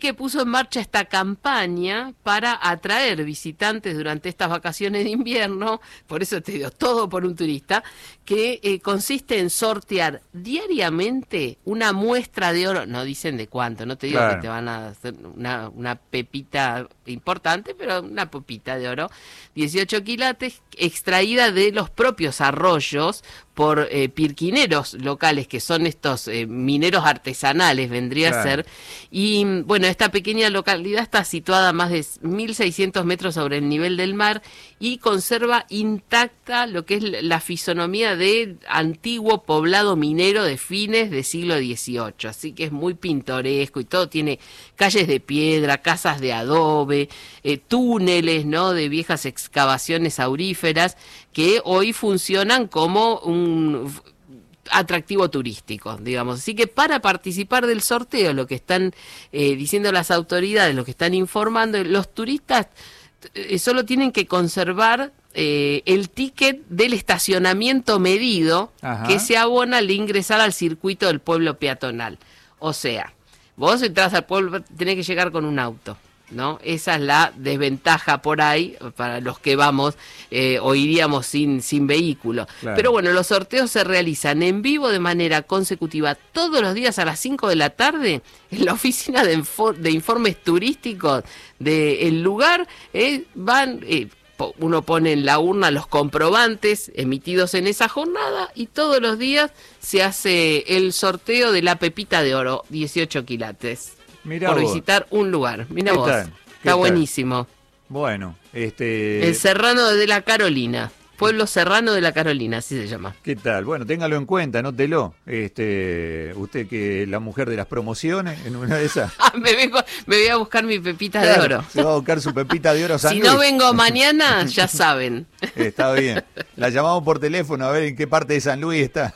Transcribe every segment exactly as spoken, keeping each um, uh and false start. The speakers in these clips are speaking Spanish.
que puso en marcha esta campaña para atraer visitantes durante estas vacaciones de invierno, por eso te digo, todo por un turista, que eh, consiste en sortear diariamente una muestra de oro, no dicen de cuánto, no te digo Claro. que te van a hacer una, una pepita importante, pero una pepita de oro, dieciocho quilates, extraída de los propios arroyos por eh, pirquineros locales, que son estos eh, mineros artesanales, vendría Claro. a ser. Y bueno, esta pequeña localidad está situada a más de mil seiscientos metros sobre el nivel del mar y conserva intacta lo que es la fisonomía de antiguo poblado minero de fines del siglo dieciocho. Así que es muy pintoresco y todo tiene calles de piedra, casas de adobe, eh, túneles, ¿no?, de viejas excavaciones auríferas que hoy funcionan como un atractivo turístico, digamos. Así que para participar del sorteo, lo que están eh, diciendo las autoridades, lo que están informando, los turistas eh, solo tienen que conservar eh, el ticket del estacionamiento medido. Ajá. Que se abona al ingresar al circuito del pueblo peatonal. O sea, vos entras al pueblo, tenés que llegar con un auto, ¿no? Esa es la desventaja por ahí para los que vamos eh, o iríamos sin, sin vehículo. Claro. Pero bueno, los sorteos se realizan en vivo de manera consecutiva todos los días a las cinco de la tarde en la oficina de, infor de informes turísticos del lugar. Eh, van... Eh, uno pone en la urna los comprobantes emitidos en esa jornada y todos los días se hace el sorteo de la pepita de oro, dieciocho quilates. Mirá por vos. Visitar un lugar. Mirá vos. Tal? Está buenísimo. Bueno, este... El Serrano de la Carolina. Pueblo Serrano de la Carolina, así se llama. ¿Qué tal? Bueno, téngalo en cuenta, anótelo. Este, usted que es la mujer de las promociones, en una de esas. Ah, me, vengo, me voy a buscar mi pepita claro, de oro. Se va a buscar su pepita de oro San Si Luis. no vengo mañana, ya saben. Está bien. La llamamos por teléfono a ver en qué parte de San Luis está.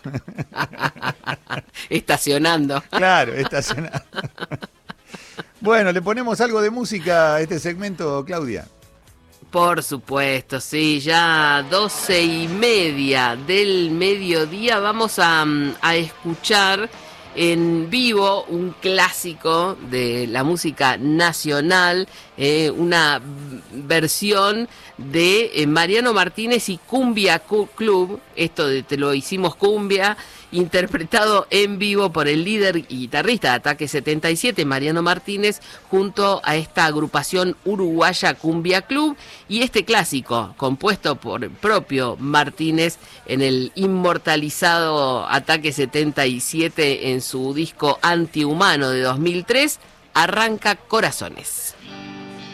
Estacionando. Claro, estacionando. Bueno, ¿le ponemos algo de música a este segmento, Claudia? Por supuesto, sí, ya doce y media del mediodía vamos a, a escuchar en vivo un clásico de la música nacional, eh, una versión de eh, Mariano Martínez y Cumbia Club, esto de Te lo hicimos cumbia, interpretado en vivo por el líder y guitarrista de Ataque setenta y siete, Mariano Martínez, junto a esta agrupación uruguaya Cumbia Club, y este clásico, compuesto por el propio Martínez en el inmortalizado Ataque setenta y siete en su disco Antihumano de dos mil tres, arranca Corazones.